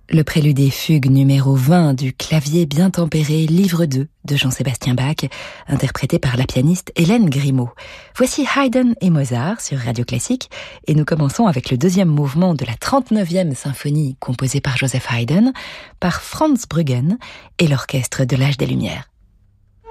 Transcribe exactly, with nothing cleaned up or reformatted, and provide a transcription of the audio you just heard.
Le prélude et fugue numéro vingt du clavier bien tempéré, livre deux de Jean-Sébastien Bach, interprété par la pianiste Hélène Grimaud. Voici Haydn et Mozart sur Radio Classique, et nous commençons avec le deuxième mouvement de la trente-neuvième symphonie composée par Joseph Haydn, par Franz Bruggen et l'orchestre de l'Âge des Lumières.